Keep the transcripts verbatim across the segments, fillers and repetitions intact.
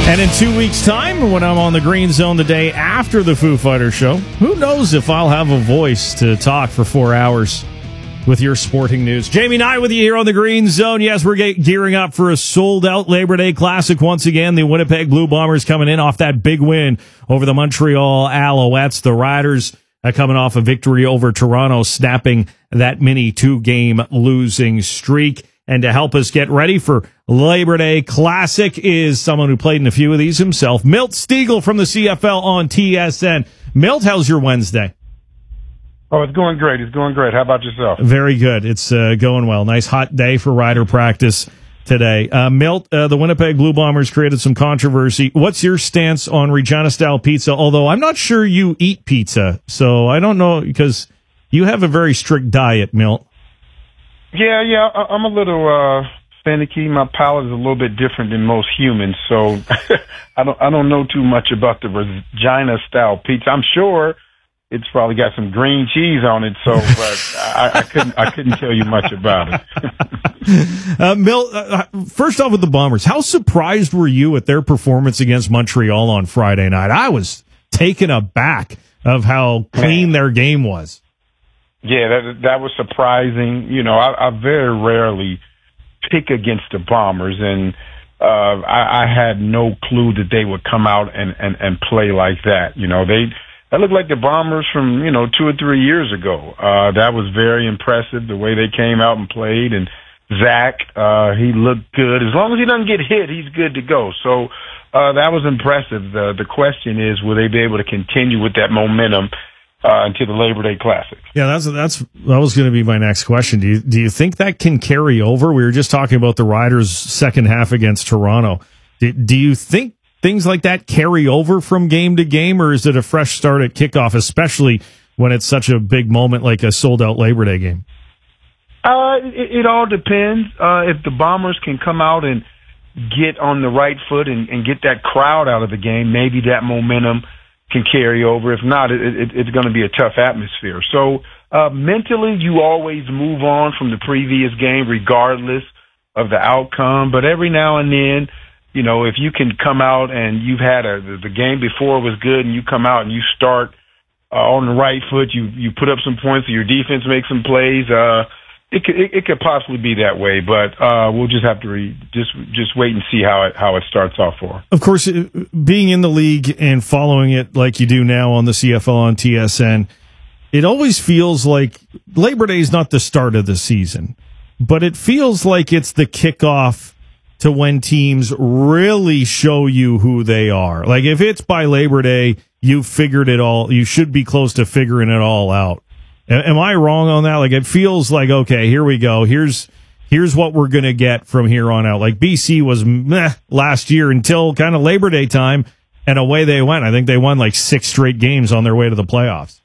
And in two weeks' time, when I'm on the Green Zone the day after the Foo Fighters show, who knows if I'll have a voice to talk for four hours with your sporting news. Jamie Nye with you here on the Green Zone. Yes, we're ge- gearing up for a sold-out Labor Day Classic once again. The Winnipeg Blue Bombers coming in off that big win over the Montreal Alouettes. The Riders uh, coming off a victory over Toronto, snapping that mini two-game losing streak. And to help us get ready for Labor Day Classic is someone who played in a few of these himself, Milt Stegall from the C F L on T S N. Milt, how's your Wednesday? Oh, it's going great. It's going great. How about yourself? Very good. It's uh, going well. Nice hot day for Rider practice today. Uh, Milt, uh, the Winnipeg Blue Bombers created some controversy. What's your stance on Regina-style pizza? Although I'm not sure you eat pizza, so I don't know, because you have a very strict diet, Milt. Yeah, yeah, I- I'm a little uh, finicky. My palate is a little bit different than most humans, so I don't I don't know too much about the Regina style pizza. I'm sure it's probably got some green cheese on it, so but I, I couldn't I couldn't tell you much about it. uh, Milt, uh, first off with the Bombers, how surprised were you at their performance against Montreal on Friday night? I was taken aback of how clean their game was. Yeah, that that was surprising. You know, I, I very rarely pick against the Bombers, and uh, I, I had no clue that they would come out and, and, and play like that. You know, they that looked like the Bombers from, you know, two or three years ago. Uh, that was very impressive, the way they came out and played. And Zach, uh, he looked good. As long as he doesn't get hit, he's good to go. So uh, that was impressive. The, the question is, will they be able to continue with that momentum Uh, into the Labor Day Classic? Yeah, that's that's that was going to be my next question. Do you do you think that can carry over? We were just talking about the Riders' second half against Toronto. Do, do you think things like that carry over from game to game, or is it a fresh start at kickoff, especially when it's such a big moment like a sold-out Labor Day game? Uh, it, it all depends. Uh, if the Bombers can come out and get on the right foot and, and get that crowd out of the game, maybe that momentum can carry over. If not, it, it, it's going to be a tough atmosphere. So uh, mentally, you always move on from the previous game regardless of the outcome. But every now and then, you know, if you can come out and you've had a, the, the game before was good and you come out and you start uh, on the right foot, you, you put up some points, your defense makes some plays, uh, It could, it, it could possibly be that way, but uh, we'll just have to re, just just wait and see how it how it starts off for. Of course, being in the league and following it like you do now on the C F L on T S N, it always feels like Labor Day is not the start of the season, but it feels like it's the kickoff to when teams really show you who they are. Like if it's by Labor Day, you figured it all. You should be close to figuring it all out. Am I wrong on that? Like, it feels like, okay, here we go. Here's here's what we're going to get from here on out. Like, B C was meh last year until kind of Labor Day time, and away they went. I think they won like six straight games on their way to the playoffs.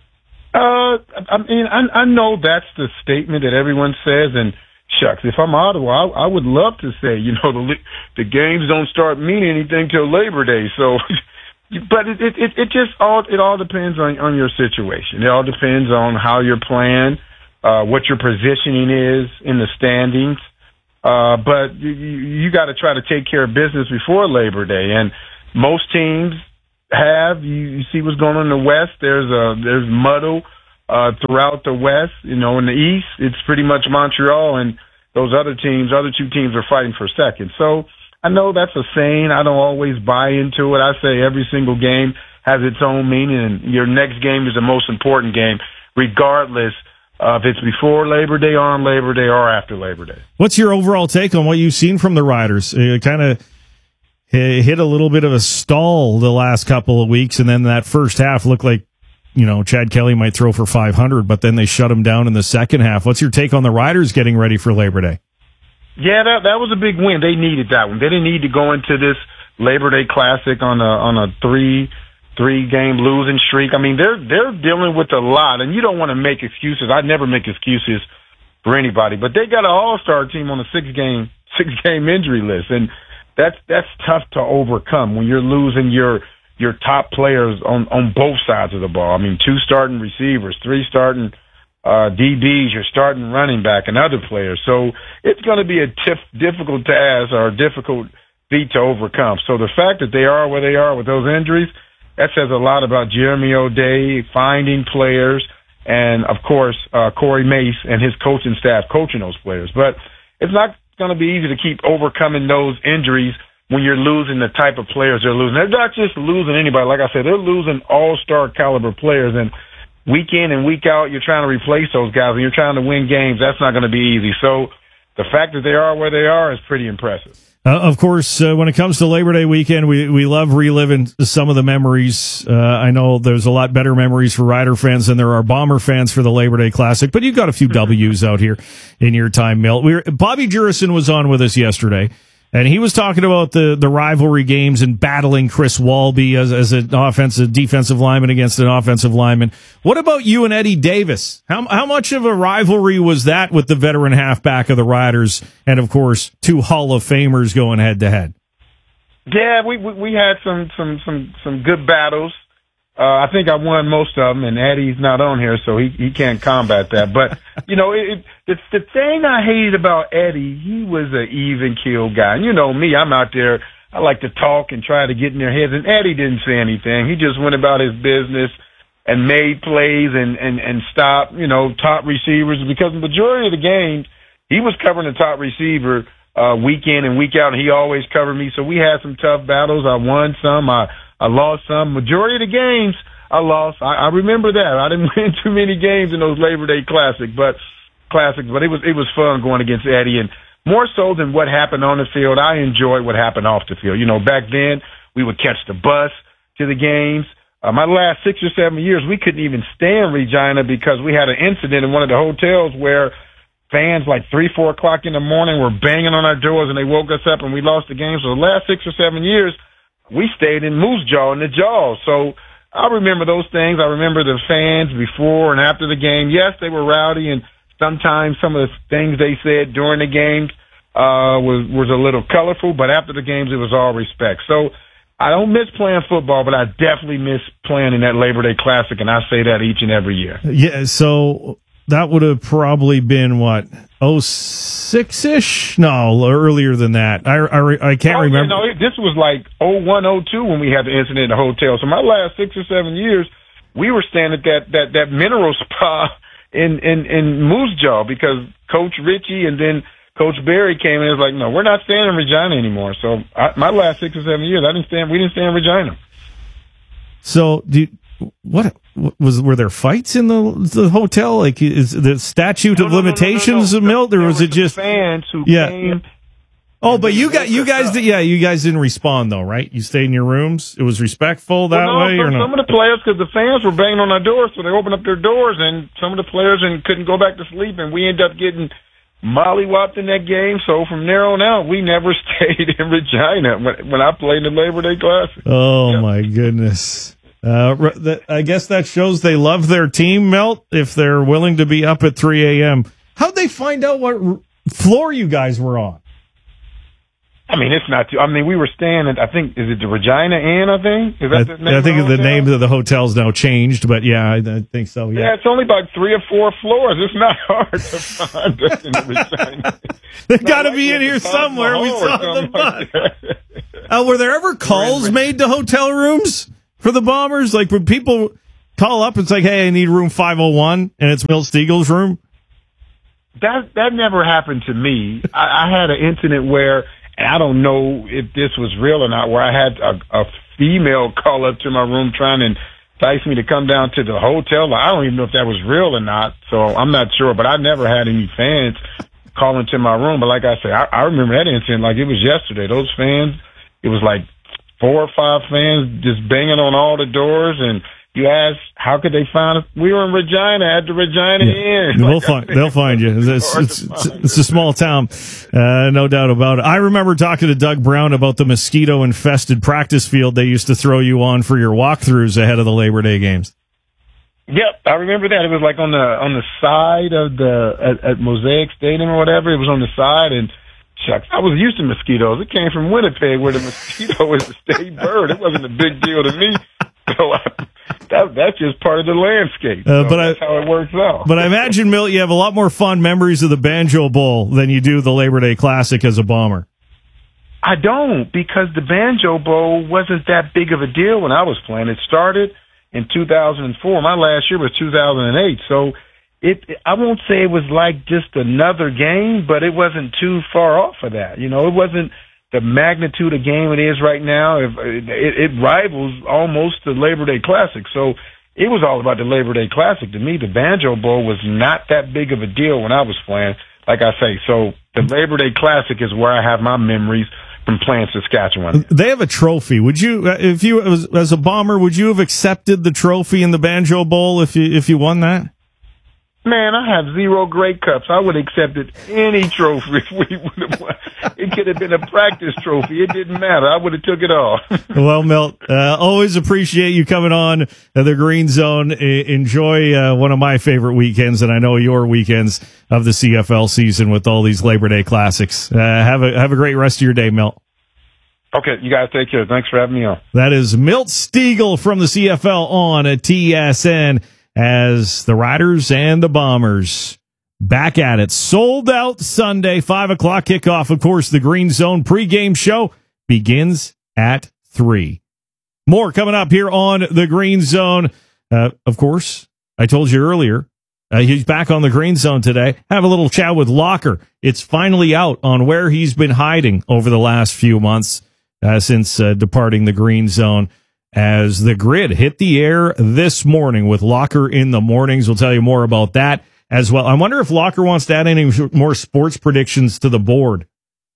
Uh, I mean, I, I know that's the statement that everyone says, and shucks, if I'm Ottawa, I, I would love to say, you know, the the games don't start meaning anything till Labor Day, so... But it, it it just all it all depends on on your situation. It all depends on how you're playing, uh, what your positioning is in the standings. Uh, but you, you got to try to take care of business before Labor Day, and most teams have. You, you see what's going on in the West. There's a there's muddle uh, throughout the West. You know, in the East, it's pretty much Montreal, and those other teams, other two teams, are fighting for second. So. I know that's a saying. I don't always buy into it. I say every single game has its own meaning, and your next game is the most important game, regardless of if it's before Labor Day, on Labor Day, or after Labor Day. What's your overall take on what you've seen from the Riders? It kind of hit a little bit of a stall the last couple of weeks, and then that first half looked like, you know, Chad Kelly might throw for five hundred, but then they shut him down in the second half. What's your take on the Riders getting ready for Labor Day? Yeah, that that was a big win. They needed that one. They didn't need to go into this Labor Day Classic on a on a three three game losing streak. I mean, they're they're dealing with a lot, and you don't want to make excuses. I never make excuses for anybody, but they got an All Star team on a six game six game injury list, and that's that's tough to overcome when you're losing your your top players on on both sides of the ball. I mean, two starting receivers, three starting. Uh, D Bs, you're starting running back and other players. So it's going to be a tif- difficult task or a difficult feat to overcome. So the fact that they are where they are with those injuries, that says a lot about Jeremy O'Day finding players, and of course uh, Corey Mace and his coaching staff coaching those players. But it's not going to be easy to keep overcoming those injuries when you're losing the type of players they're losing. They're not just losing anybody. Like I said, they're losing all-star caliber players, and week in and week out, you're trying to replace those guys, and you're trying to win games. That's not going to be easy. So the fact that they are where they are is pretty impressive. Uh, of course, uh, when it comes to Labor Day weekend, we, we love reliving some of the memories. Uh, I know there's a lot better memories for Rider fans than there are Bomber fans for the Labor Day Classic, but you've got a few W's out here in your time, Milt. We were, Bobby Jurison was on with us yesterday, and he was talking about the, the rivalry games and battling Chris Walby as, as an offensive, defensive lineman against an offensive lineman. What about you and Eddie Davis? How, how much of a rivalry was that with the veteran halfback of the Riders and, of course, two Hall of Famers going head to head? Yeah, we, we, we had some, some, some, some good battles. Uh, I think I won most of them, and Eddie's not on here, so he, he can't combat that. But, you know, it, it, the, the thing I hated about Eddie, he was an even keel guy. And you know me, I'm out there, I like to talk and try to get in their heads, and Eddie didn't say anything. He just went about his business and made plays and, and, and stopped, you know, top receivers, because the majority of the games, he was covering the top receiver uh, week in and week out, and he always covered me. So we had some tough battles. I won some. I I lost some. Majority of the games I lost. I, I remember that. I didn't win too many games in those Labor Day Classic, but classics. But it was it was fun going against Eddie, and more so than what happened on the field, I enjoyed what happened off the field. You know, back then we would catch the bus to the games. Uh, my last six or seven years, we couldn't even stay in Regina because we had an incident in one of the hotels where fans, like three, four o'clock in the morning, were banging on our doors, and they woke us up, and we lost the game. So the last six or seven years, we stayed in Moose Jaw in the Jaws. So I remember those things. I remember the fans before and after the game. Yes, they were rowdy, and sometimes some of the things they said during the games uh, was, was a little colorful, but after the games, it was all respect. So I don't miss playing football, but I definitely miss playing in that Labor Day Classic, and I say that each and every year. Yeah, so that would have probably been, what, oh six-ish? No, earlier than that. I, I, I can't oh, remember. Yeah, no, it, this was like oh one, oh two when we had the incident in the hotel. So my last six or seven years, we were staying at that, that, that mineral spa in, in, in Moose Jaw because Coach Ritchie and then Coach Barry came in and was like, no, we're not staying in Regina anymore. So I, my last six or seven years, I didn't stay in, we didn't stay in Regina. So do you, what was were there fights in the the hotel? Like, is the statute no, of no, limitations no, no, no, no. of Milt, or there was it just fans who yeah? Came oh, but you got you guys did, yeah, you guys didn't respond though, right? You stayed in your rooms. It was respectful that well, no, way, some, or no? Some of the players, because the fans were banging on our doors, so they opened up their doors, and some of the players and couldn't go back to sleep, and we ended up getting mollywopped in that game. So from there on out, we never stayed in Regina when, when I played in the Labor Day Classic. Oh yeah. My goodness. Uh, that, I guess that shows they love their team, Milt, if they're willing to be up at three a.m. How'd they find out what r- floor you guys were on? I mean, it's not too, I mean, we were staying at, I think, is it the Regina Inn, I think? Is that I, the name I think of the, the name of the hotel's now changed, but yeah, I, I think so, yeah. Yeah, it's only about three or four floors. It's not hard to find us in the Regina. They've got to be in here somewhere. We saw the bus. Uh, were there ever calls made to hotel rooms for the Bombers? Like, when people call up, it's like, hey, I need room five oh one, and it's Milt Steagle's room? That that never happened to me. I, I had an incident where, and I don't know if this was real or not, where I had a, a female call up to my room trying to entice me to come down to the hotel. I don't even know if that was real or not, so I'm not sure. But I never had any fans calling to my room. But like I said, I, I remember that incident like it was yesterday. Those fans, it was like four or five fans just banging on all the doors, and you ask, how could they find us? We were in Regina at the Regina yeah. Inn. We'll like, find, they'll find you. It's, it's, it's, it's a small town, uh, no doubt about it. I remember talking to Doug Brown about the mosquito-infested practice field they used to throw you on for your walkthroughs ahead of the Labor Day games. Yep, I remember that. It was like on the on the side of the at, at Mosaic Stadium or whatever. It was on the side, and shucks, I was used to mosquitoes. It came from Winnipeg, where the mosquito is the state bird. It wasn't a big deal to me. So I, that, that's just part of the landscape. Uh, so but that's I, how it works out. But I imagine, Milt, you have a lot more fond memories of the Banjo Bowl than you do the Labor Day Classic as a Bomber. I don't, because the Banjo Bowl wasn't that big of a deal when I was playing. It started in two thousand four. My last year was two thousand eight. So it, I won't say it was like just another game, but it wasn't too far off of that. You know, it wasn't the magnitude of game it is right now. It, it, it rivals almost the Labor Day Classic. So it was all about the Labor Day Classic. To me, the Banjo Bowl was not that big of a deal when I was playing, like I say. So the Labor Day Classic is where I have my memories from playing Saskatchewan. They have a trophy. Would you, if you, as a Bomber, would you have accepted the trophy in the Banjo Bowl if you, if you won that? Man, I have zero Grey Cups. I would have accepted any trophy if we would have won. It could have been a practice trophy. It didn't matter. I would have took it all. Well, Milt, uh, always appreciate you coming on uh, the Green Zone. I- enjoy uh, one of my favorite weekends, and I know your weekends of the C F L season with all these Labor Day classics. Uh, have a have a great rest of your day, Milt. Okay, you guys take care. Thanks for having me on. That is Milt Stegall from the C F L on a T S N. As the Riders and the Bombers back at it. Sold out Sunday, five o'clock kickoff. Of course, the Green Zone pregame show begins at three. More coming up here on the Green Zone. Uh, of course, I told you earlier, uh, he's back on the Green Zone today. Have a little chat with Locker. It's finally out on where he's been hiding over the last few months uh, since uh, departing the Green Zone. As the grid hit the air this morning with Locker in the mornings. We'll tell you more about that as well. I wonder if Locker wants to add any more sports predictions to the board.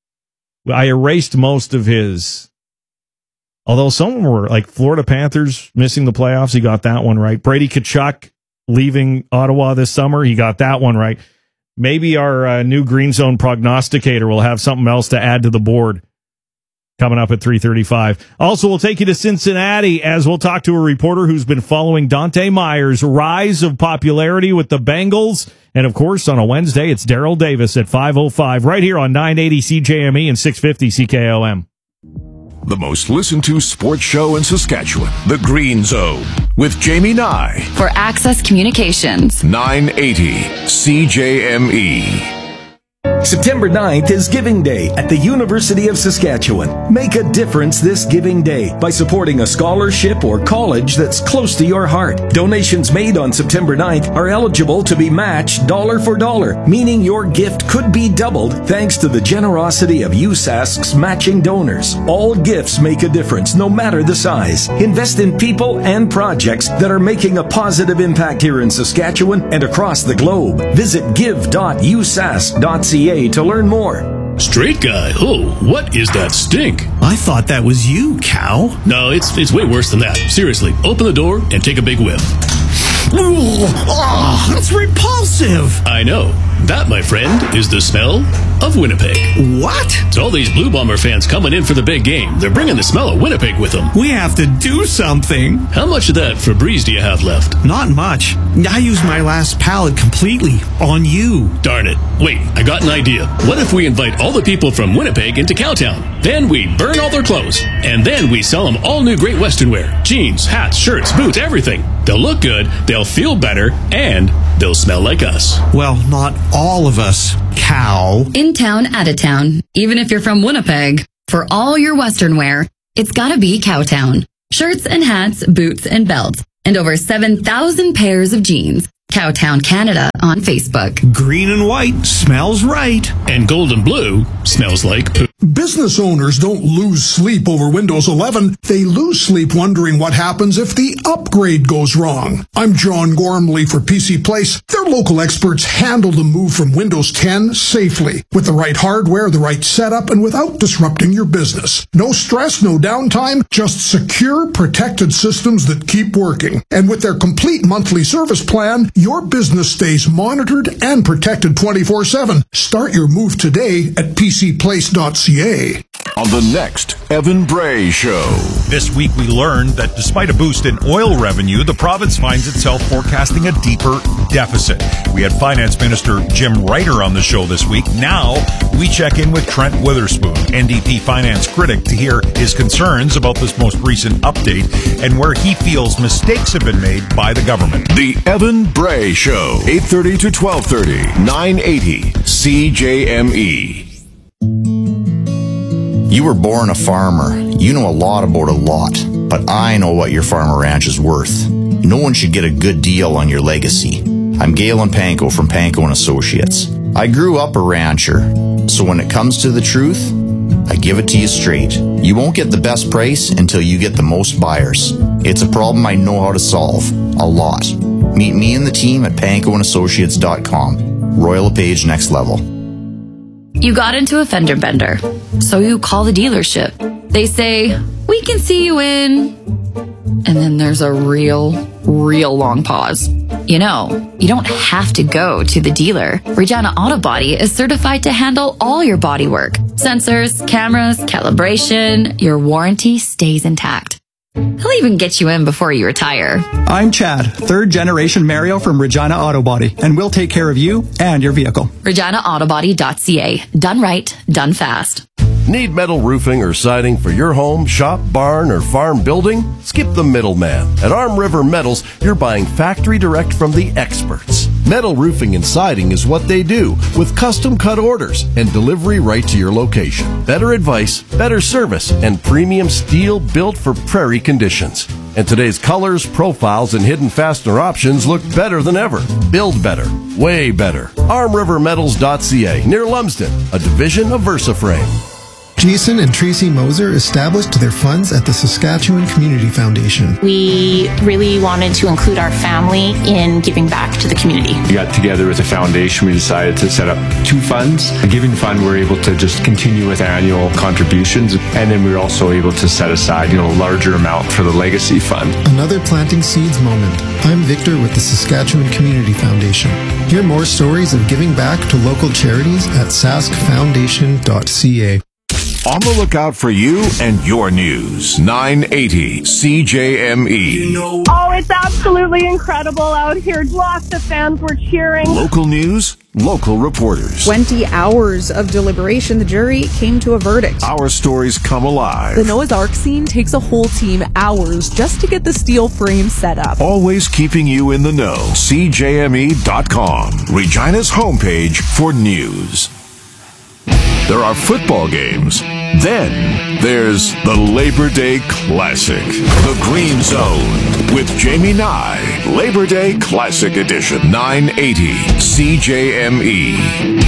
I erased most of his. Although some of them were like Florida Panthers missing the playoffs. He got that one right. Brady Tkachuk leaving Ottawa this summer. He got that one right. Maybe our uh, new Green Zone prognosticator will have something else to add to the board. Coming up at three thirty-five. Also, we'll take you to Cincinnati as we'll talk to a reporter who's been following Dante Meyer's rise of popularity with the Bengals. And, of course, on a Wednesday, it's Daryl Davis at five oh five right here on nine eighty C J M E and six fifty C K O M. The most listened to sports show in Saskatchewan, The Green Zone, with Jamie Nye. For Access Communications. nine eighty C J M E. September ninth is Giving Day at the University of Saskatchewan. Make a difference this Giving Day by supporting a scholarship or college that's close to your heart. Donations made on September ninth are eligible to be matched dollar for dollar, meaning your gift could be doubled thanks to the generosity of U S A S C's matching donors. All gifts make a difference, no matter the size. Invest in people and projects that are making a positive impact here in Saskatchewan and across the globe. Visit give dot u s a s dot c a to learn more. Straight guy. Oh, what is that stink? I thought that was you, cow. No, it's it's way worse than that. Seriously, open the door and take a big whiff. Oh, that's repulsive. I know. That, my friend, is the smell of Winnipeg. What? It's all these Blue Bomber fans coming in for the big game. They're bringing the smell of Winnipeg with them. We have to do something. How much of that Febreze do you have left? Not much. I used my last pallet completely on you. Darn it. Wait, I got an idea. What if we invite all the people from Winnipeg into Cowtown? Then we burn all their clothes. And then we sell them all new Great Western wear. Jeans, hats, shirts, boots, everything. They'll look good, they'll feel better, and they'll smell like us. Well, not all of us, cow. In town, out of town. Even if you're from Winnipeg, for all your Western wear, it's gotta be Cowtown. Shirts and hats, boots and belts, and over seven thousand pairs of jeans. Cowtown Canada on Facebook. Green and white smells right. And gold and blue smells like poop. Business owners don't lose sleep over Windows eleven. They lose sleep wondering what happens if the upgrade goes wrong. I'm John Gormley for P C Place. Their local experts handle the move from Windows ten safely, with the right hardware, the right setup, and without disrupting your business. No stress, no downtime, just secure, protected systems that keep working. And with their complete monthly service plan, your business stays monitored and protected twenty-four seven. Start your move today at p c place dot c a. On the next Evan Bray Show. This week we learned that despite a boost in oil revenue, the province finds itself forecasting a deeper deficit. We had Finance Minister Jim Ryder on the show this week. Now we check in with Trent Witherspoon, N D P finance critic, to hear his concerns about this most recent update and where he feels mistakes have been made by the government. The Evan Bray Show, eight thirty to twelve thirty, nine eighty C J M E. You were born a farmer. You know a lot about a lot, but I know what your farm or ranch is worth. No one should get a good deal on your legacy. I'm Galen Panko from Panko and Associates. I grew up a rancher, so when it comes to the truth, I give it to you straight. You won't get the best price until you get the most buyers. It's a problem I know how to solve. A lot. Meet me and the team at panko and associates dot com. Royal LePage Next Level. You got into a fender bender, so you call the dealership. They say, we can see you in... And then there's a real, real long pause. You know, you don't have to go to the dealer. Regina Auto Body is certified to handle all your body work. Sensors, cameras, calibration, your warranty stays intact. He'll even get you in before you retire. I'm Chad, third generation Mario from Regina Auto Body, and we'll take care of you and your vehicle. regina auto body dot c a. Done right, done fast. Need metal roofing or siding for your home, shop, barn, or farm building? Skip the middleman. At Arm River Metals, you're buying factory direct from the experts. Metal roofing and siding is what they do, with custom cut orders and delivery right to your location. Better advice, better service, and premium steel built for prairie conditions. And today's colors, profiles, and hidden fastener options look better than ever. Build better. Way better. arm river metals dot c a, near Lumsden, a division of VersaFrame. Jason and Tracy Moser established their funds at the Saskatchewan Community Foundation. We really wanted to include our family in giving back to the community. We got together as a foundation. We decided to set up two funds. The Giving Fund, we're able to just continue with annual contributions, and then we were also able to set aside, you know, a larger amount for the Legacy Fund. Another planting seeds moment. I'm Victor with the Saskatchewan Community Foundation. Hear more stories of giving back to local charities at sask foundation dot c a. On the lookout for you and your news. nine eighty C J M E. Oh, it's absolutely incredible out here. Lots of fans were cheering. Local news, local reporters. twenty hours of deliberation, the jury came to a verdict. Our stories come alive. The Noah's Ark scene takes a whole team hours just to get the steel frame set up. Always keeping you in the know. C J M E dot com. Regina's homepage for news. There are football games. Then there's the Labor Day Classic, the Green Zone, with Jamie Nye. Labor Day Classic Edition, nine eighty C J M E.